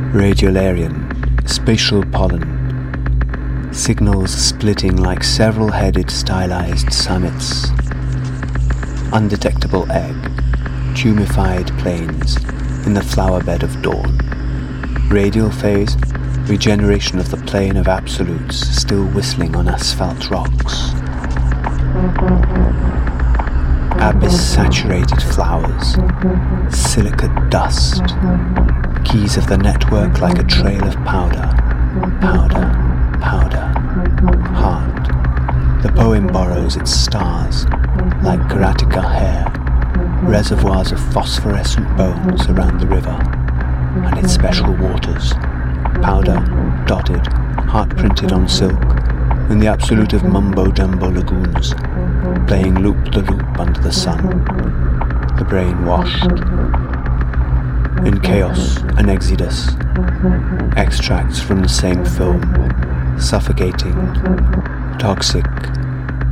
Radiolarian, spatial pollen, signals splitting like several-headed stylized summits. Undetectable egg, tumified plains in the flowerbed of dawn. Radial phase, regeneration of the plane of absolutes still whistling on asphalt rocks. Abyss-saturated flowers, silicate dust, keys of the network like a trail of powder, powder, powder, heart. The poem borrows its stars, like Karatika hair, reservoirs of phosphorescent bones around the river, and its special waters, powder, dotted, heart-printed on silk, in the absolute of mumbo-jumbo lagoons, playing loop-the-loop under the sun, the brain washed. In chaos, an exodus, extracts from the same film, suffocating, toxic,